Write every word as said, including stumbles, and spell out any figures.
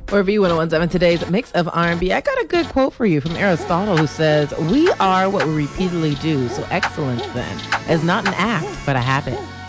Or V one oh one point seven, today's mix of R and B. I got a good quote for you from Aristotle who says, "We are what we repeatedly do, so excellence then is not an act, but a habit."